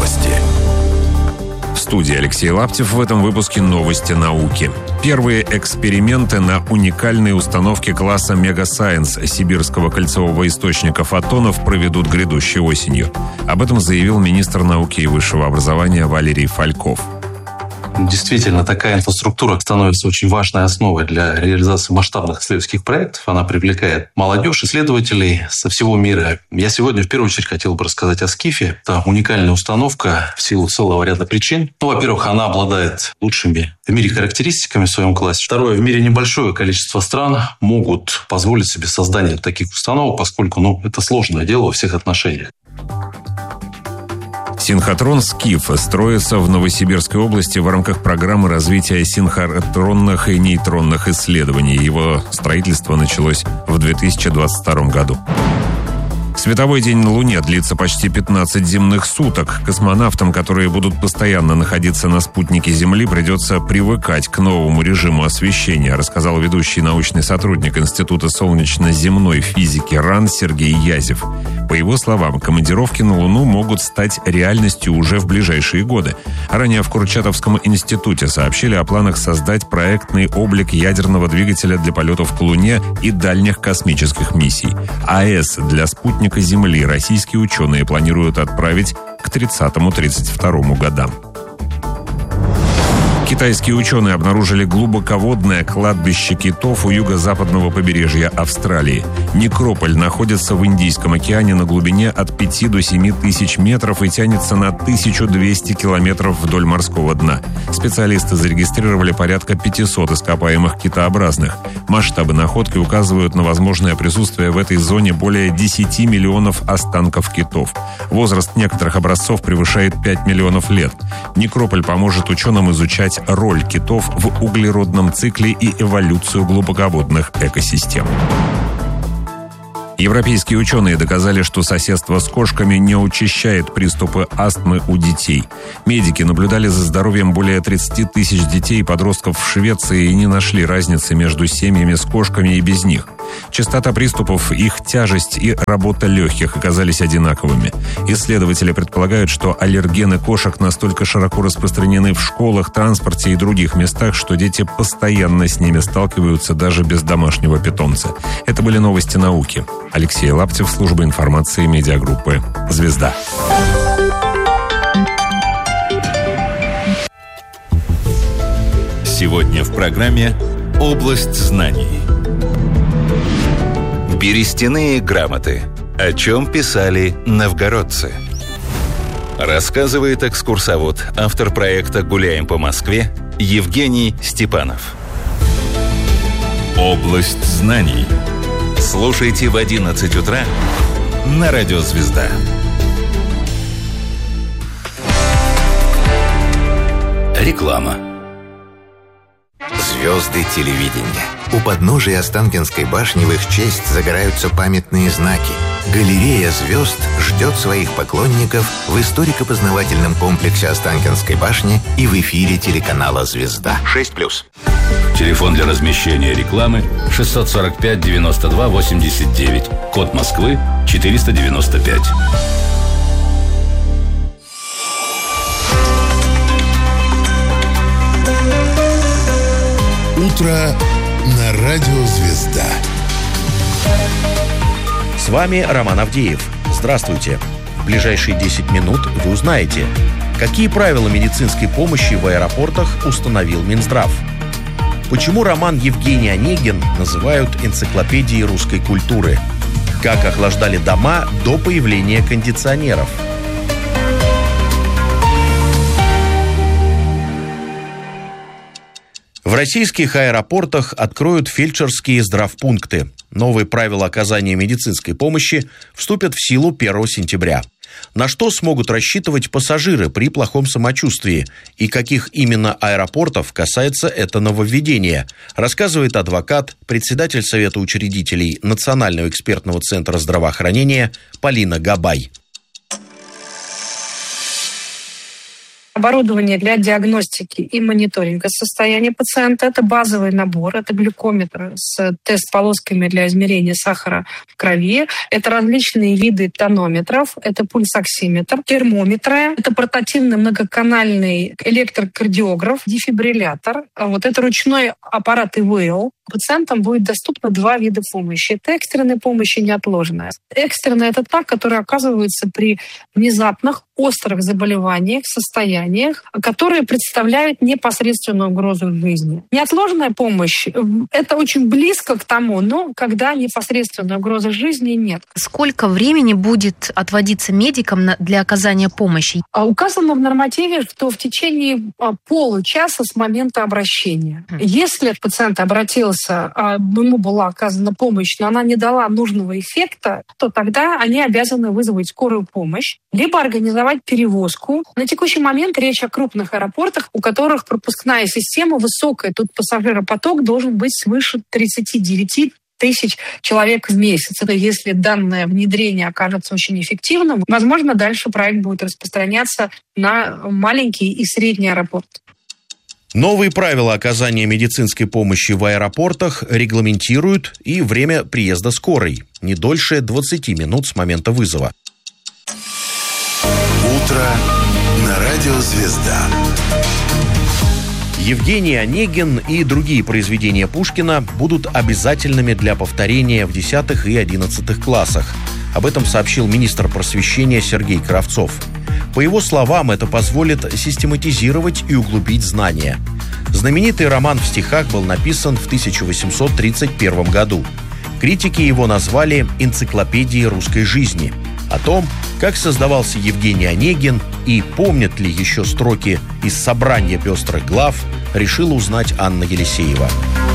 Новости. В студии Алексей Лаптев. В этом выпуске новости науки. Первые эксперименты на уникальной установке класса Мега-Сайенс сибирского кольцевого источника фотонов проведут грядущей осенью. Об этом заявил министр науки и высшего образования Валерий Фальков. Действительно, такая инфраструктура становится очень важной основой для реализации масштабных исследовательских проектов. Она привлекает молодежь, исследователей со всего мира. Я сегодня в первую очередь хотел бы рассказать о СКИФе. Это уникальная установка в силу целого ряда причин. Во-первых, она обладает лучшими в мире характеристиками в своем классе. Второе, в мире небольшое количество стран могут позволить себе создание таких установок, поскольку это сложное дело во всех отношениях. Синхротрон «Скиф» строится в Новосибирской области в рамках программы развития синхротронных и нейтронных исследований. Его строительство началось в 2022 году. Световой день на Луне длится почти 15 земных суток. Космонавтам, которые будут постоянно находиться на спутнике Земли, придется привыкать к новому режиму освещения, рассказал ведущий научный сотрудник Института солнечно-земной физики РАН Сергей Язев. По его словам, командировки на Луну могут стать реальностью уже в ближайшие годы. Ранее в Курчатовском институте сообщили о планах создать проектный облик ядерного двигателя для полетов к Луне и дальних космических миссий. АЭС для спутника Земли российские ученые планируют отправить к 30-32 годам. Китайские ученые обнаружили глубоководное кладбище китов у юго-западного побережья Австралии. Некрополь находится в Индийском океане на глубине от 5 до 7 тысяч метров и тянется на 1200 километров вдоль морского дна. Специалисты зарегистрировали порядка 500 ископаемых китообразных. Масштабы находки указывают на возможное присутствие в этой зоне более 10 миллионов останков китов. Возраст некоторых образцов превышает 5 миллионов лет. Некрополь поможет ученым изучать роль китов в углеродном цикле и эволюцию глубоководных экосистем. Европейские ученые доказали, что соседство с кошками не учащает приступы астмы у детей. Медики наблюдали за здоровьем более 30 тысяч детей и подростков в Швеции и не нашли разницы между семьями с кошками и без них. Частота приступов, их тяжесть и работа легких оказались одинаковыми. Исследователи предполагают, что аллергены кошек настолько широко распространены в школах, транспорте и других местах, что дети постоянно с ними сталкиваются даже без домашнего питомца. Это были новости науки. Алексей Лаптев, служба информации медиагруппы «Звезда». Сегодня в программе «Область знаний». Берестяные грамоты. О чем писали новгородцы? Рассказывает экскурсовод, автор проекта «Гуляем по Москве» Евгений Степанов. «Область знаний». Слушайте в 11 утра на радио «Звезда». Реклама. Звезды телевидения. У подножия Останкинской башни в их честь загораются памятные знаки. Галерея звезд ждет своих поклонников в историко-познавательном комплексе Останкинской башни и в эфире телеканала «Звезда». 6+. Телефон для размещения рекламы 645 92 89. Код Москвы 495. Утро на радио «Звезда». С вами Роман Авдеев. Здравствуйте. В ближайшие 10 минут вы узнаете, какие правила медицинской помощи в аэропортах установил Минздрав. Почему роман Евгений Онегин называют энциклопедией русской культуры? Как охлаждали дома до появления кондиционеров? В российских аэропортах откроют фельдшерские здравпункты. Новые правила оказания медицинской помощи вступят в силу 1 сентября. На что смогут рассчитывать пассажиры при плохом самочувствии и каких именно аэропортов касается это нововведение, рассказывает адвокат, председатель Совета учредителей Национального экспертного центра здравоохранения Полина Габай. оборудование для диагностики и мониторинга состояния пациента. Это базовый набор, это глюкометр с тест-полосками для измерения сахара в крови, это различные виды тонометров, это пульсоксиметр, термометры, это портативный многоканальный электрокардиограф, дефибриллятор, вот это ручной аппарат ИВЛ. Пациентам будет доступно 2 вида помощи. Это экстренная помощь и неотложная. Экстренная – это та, которая оказывается при внезапных, острых заболеваниях, состояниях, которые представляют непосредственную угрозу жизни. Неотложная помощь – это очень близко к тому, но когда непосредственной угрозы жизни нет. Сколько времени будет отводиться медикам для оказания помощи? Указано в нормативе, что в течение получаса с момента обращения. Если пациент обратился, ему была оказана помощь, но она не дала нужного эффекта, то тогда они обязаны вызвать скорую помощь, либо организовать перевозку. На текущий момент речь о крупных аэропортах, у которых пропускная система высокая. Тут пассажиропоток должен быть свыше 39 тысяч человек в месяц. Это если данное внедрение окажется очень эффективным, возможно, дальше проект будет распространяться на маленькие и средние аэропорты. Новые правила оказания медицинской помощи в аэропортах регламентируют и время приезда скорой, не дольше 20 минут с момента вызова. Утро на радио «Звезда». Евгений Онегин и другие произведения Пушкина будут обязательными для повторения в 10 и 11 классах. Об этом сообщил министр просвещения Сергей Кравцов. По его словам, это позволит систематизировать и углубить знания. Знаменитый роман в стихах был написан в 1831 году. Критики его назвали «Энциклопедией русской жизни». О том, как создавался Евгений Онегин и помнят ли еще строки из «Собрания пестрых глав», решила узнать Анна Елисеева.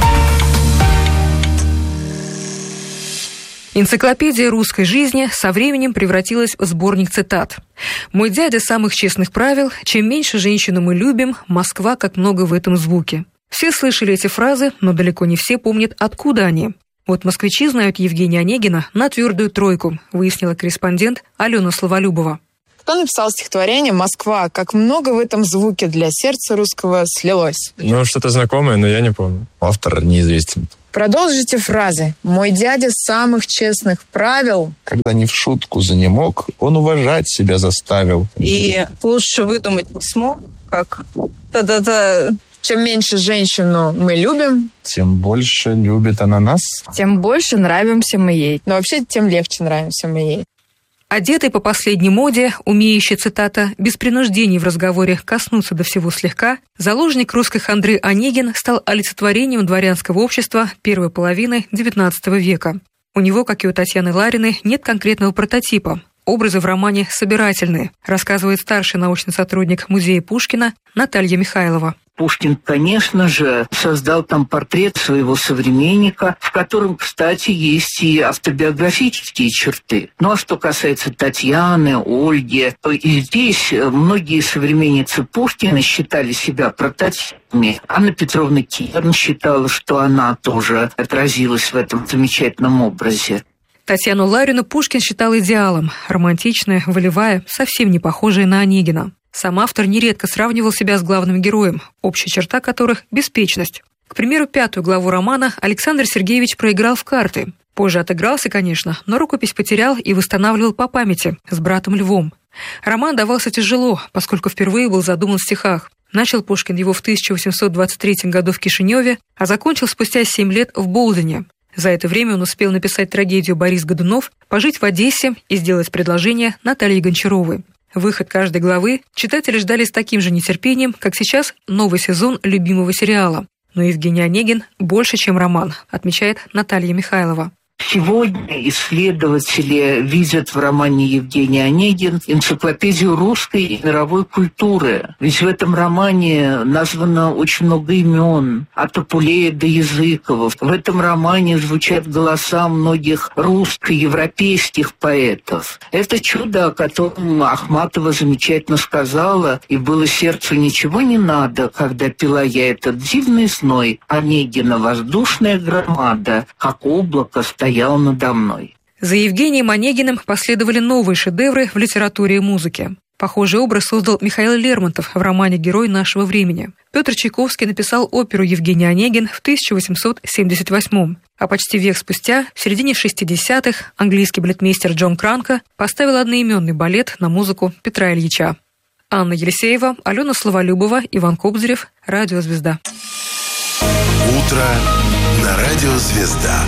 Энциклопедия русской жизни со временем превратилась в сборник цитат. «Мой дядя самых честных правил, чем меньше женщину мы любим, Москва как много в этом звуке». Все слышали эти фразы, но далеко не все помнят, откуда они. Вот москвичи знают Евгения Онегина на твердую тройку, выяснила корреспондент Алена Словолюбова. Кто написал стихотворение «Москва, как много в этом звуке для сердца русского слилось»? Что-то знакомое, но я не помню. Автор неизвестен. Продолжите фразы. «Мой дядя самых честных правил». Когда не в шутку занемог, он уважать себя заставил. И лучше выдумать не смог, как та-та-та. Чем меньше женщину мы любим, тем больше любит она нас. Тем больше нравимся мы ей. Но вообще, тем легче нравимся мы ей. Одетый по последней моде, умеющий, цитата, без принуждений в разговоре коснуться до всего слегка, заложник русской хандры Онегин стал олицетворением дворянского общества первой половины XIX века. У него, как и у Татьяны Лариной, нет конкретного прототипа. Образы в романе собирательные, рассказывает старший научный сотрудник музея Пушкина Наталья Михайлова. Пушкин, конечно же, создал там портрет своего современника, в котором, кстати, есть и автобиографические черты. Ну а что касается Татьяны, Ольги, то и здесь многие современницы Пушкина считали себя прототипами. Анна Петровна Керн считала, что она тоже отразилась в этом замечательном образе. Татьяну Ларину Пушкин считал идеалом. Романтичная, волевая, совсем не похожая на Онегина. Сам автор нередко сравнивал себя с главным героем, общая черта которых – беспечность. К примеру, 5-ю главу романа Александр Сергеевич проиграл в карты. Позже отыгрался, конечно, но рукопись потерял и восстанавливал по памяти с братом Львом. Роман давался тяжело, поскольку впервые был задуман в стихах. Начал Пушкин его в 1823 году в Кишиневе, а закончил спустя 7 лет в Болдине. За это время он успел написать трагедию «Борис Годунов», пожить в Одессе и сделать предложение Наталье Гончаровой. Выход каждой главы читатели ждали с таким же нетерпением, как сейчас новый сезон любимого сериала. Но Евгений Онегин больше, чем роман, отмечает Наталья Михайлова. Сегодня исследователи видят в романе Евгений Онегин энциклопедию русской и мировой культуры. Ведь в этом романе названо очень много имен, от Апулея до Языкова. В этом романе звучат голоса многих русско-европейских поэтов. Это чудо, о котором Ахматова замечательно сказала, и было сердцу ничего не надо, когда пила я этот дивный зной. Онегина воздушная громада, как облако стоял надо мной. За Евгением Онегиным последовали новые шедевры в литературе и музыке. Похожий образ создал Михаил Лермонтов в романе «Герой нашего времени». Петр Чайковский написал оперу «Евгений Онегин» в 1878-м, а почти век спустя, в середине 60-х, английский балетмейстер Джон Кранко поставил одноименный балет на музыку Петра Ильича. Анна Елисеева, Алена Словолюбова, Иван Кобзарев, Радио «Звезда». Утро на Радио «Звезда».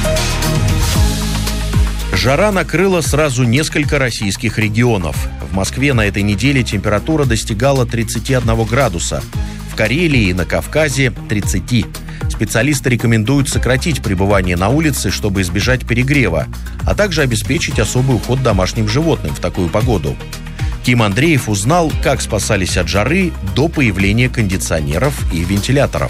Жара накрыла сразу несколько российских регионов. В Москве на этой неделе температура достигала 31 градуса. В Карелии и на Кавказе – 30. Специалисты рекомендуют сократить пребывание на улице, чтобы избежать перегрева, а также обеспечить особый уход домашним животным в такую погоду. Ким Андреев узнал, как спасались от жары до появления кондиционеров и вентиляторов.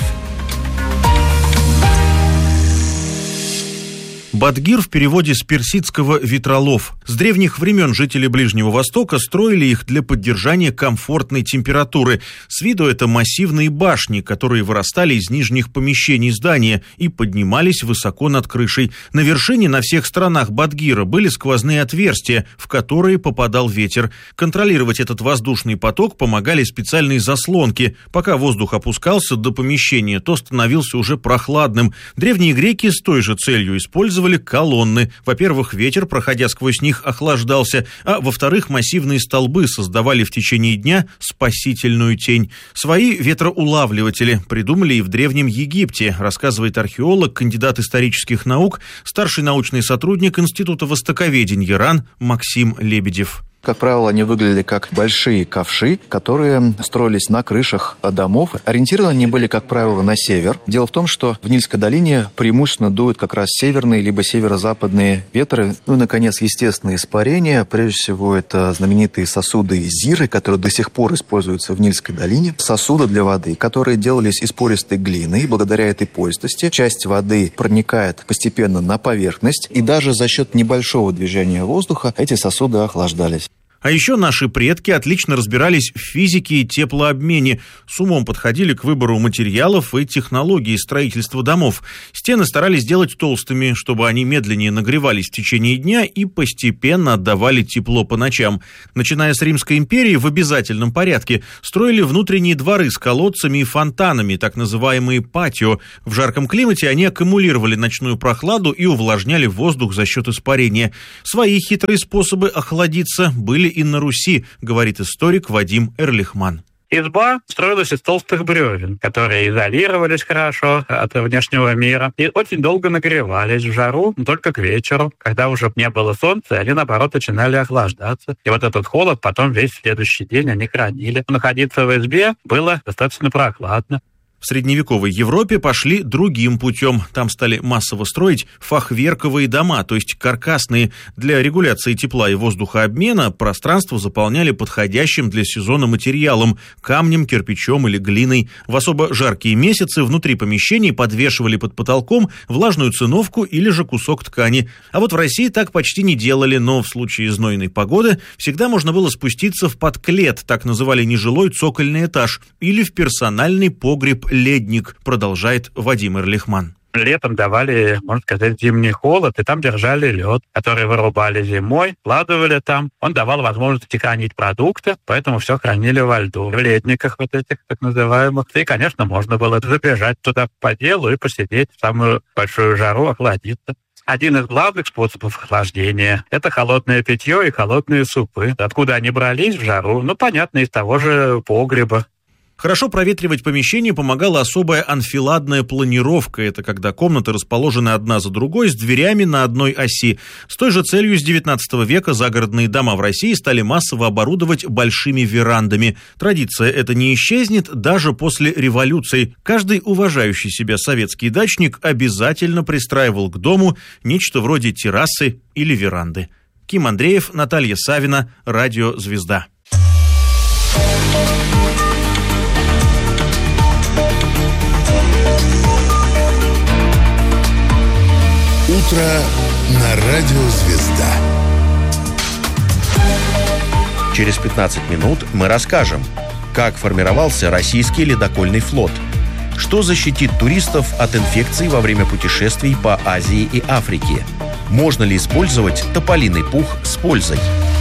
Бадгир в переводе с персидского «ветролов». С древних времен жители Ближнего Востока строили их для поддержания комфортной температуры. С виду это массивные башни, которые вырастали из нижних помещений здания и поднимались высоко над крышей. На вершине на всех сторонах Бадгира были сквозные отверстия, в которые попадал ветер. Контролировать этот воздушный поток помогали специальные заслонки. Пока воздух опускался до помещения, то становился уже прохладным. Древние греки с той же целью использовали колонны. Во-первых, ветер, проходя сквозь них, охлаждался, а во-вторых, массивные столбы создавали в течение дня спасительную тень. Свои ветроулавливатели придумали и в Древнем Египте, рассказывает археолог, кандидат исторических наук, старший научный сотрудник Института востоковедения РАН Максим Лебедев. Как правило, они выглядели как большие ковши, которые строились на крышах домов. Ориентированы они были, как правило, на север. Дело в том, что в Нильской долине преимущественно дуют как раз северные либо северо-западные ветры. Ну и, наконец, естественные испарения. Прежде всего, это знаменитые сосуды зиры, которые до сих пор используются в Нильской долине. Сосуды для воды, которые делались из пористой глины. И благодаря этой пористости часть воды проникает постепенно на поверхность. И даже за счет небольшого движения воздуха эти сосуды охлаждались. А еще наши предки отлично разбирались в физике и теплообмене, с умом подходили к выбору материалов и технологий строительства домов. Стены старались делать толстыми, чтобы они медленнее нагревались в течение дня и постепенно отдавали тепло по ночам. Начиная с Римской империи, в обязательном порядке строили внутренние дворы с колодцами и фонтанами, так называемые патио. В жарком климате они аккумулировали ночную прохладу и увлажняли воздух за счет испарения. Свои хитрые способы охладиться были и на Руси, говорит историк Вадим Эрлихман. Изба строилась из толстых бревен, которые изолировались хорошо от внешнего мира и очень долго нагревались в жару, но только к вечеру, когда уже не было солнца, они, наоборот, начинали охлаждаться. И вот этот холод потом весь следующий день они хранили. Находиться в избе было достаточно прохладно. В средневековой Европе пошли другим путем. Там стали массово строить фахверковые дома, то есть каркасные. Для регуляции тепла и воздухообмена пространство заполняли подходящим для сезона материалом – камнем, кирпичом или глиной. В особо жаркие месяцы внутри помещений подвешивали под потолком влажную циновку или же кусок ткани. А вот в России так почти не делали, но в случае знойной погоды всегда можно было спуститься в подклет, так называли нежилой цокольный этаж, или в персональный погреб ледник, продолжает Вадим Эрлихман. Летом давали, можно сказать, зимний холод, и там держали лед, который вырубали зимой, складывали там. Он давал возможность хранить продукты, поэтому все хранили во льду, в ледниках вот этих так называемых. И, конечно, можно было забежать туда по делу и посидеть в самую большую жару, охладиться. Один из главных способов охлаждения – это холодное питье и холодные супы. Откуда они брались в жару? Ну, понятно, из того же погреба. Хорошо проветривать помещение помогала особая анфиладная планировка. Это когда комнаты расположены одна за другой с дверями на одной оси. С той же целью с XIX века загородные дома в России стали массово оборудовать большими верандами. Традиция эта не исчезнет даже после революции. Каждый уважающий себя советский дачник обязательно пристраивал к дому нечто вроде террасы или веранды. Ким Андреев, Наталья Савина, Радио «Звезда». Утро на Радио «Звезда». Через 15 минут мы расскажем, как формировался российский ледокольный флот, что защитит туристов от инфекций во время путешествий по Азии и Африке, можно ли использовать тополиный пух с пользой.